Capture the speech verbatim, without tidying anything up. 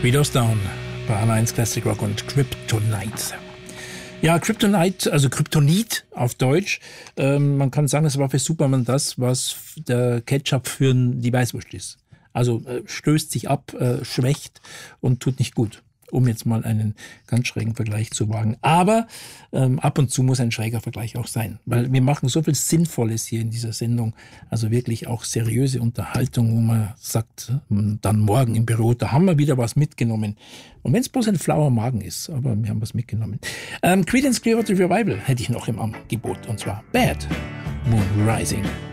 Sweet or Stone bei Anna eins Classic Rock und Kryptonite. Ja, Kryptonite, also Kryptonit auf Deutsch. Ähm, man kann sagen, es war für Superman das, was der Ketchup für die Weißwurst ist. Also äh, stößt sich ab, äh, schwächt und tut nicht gut, um jetzt mal einen ganz schrägen Vergleich zu wagen. Aber ähm, ab und zu muss ein schräger Vergleich auch sein, weil wir machen so viel Sinnvolles hier in dieser Sendung, also wirklich auch seriöse Unterhaltung, wo man sagt, dann morgen im Büro, da haben wir wieder was mitgenommen. Und wenn es bloß ein flauer Magen ist, aber wir haben was mitgenommen. Ähm, Creedence Clearwater Revival hätte ich noch im Angebot, und zwar Bad Moon Rising.